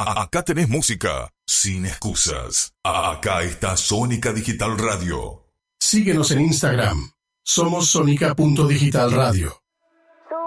Acá tenés música sin excusas. Acá está Sónica Digital Radio. Síguenos en Instagram. Somos Sónica.Digital Radio.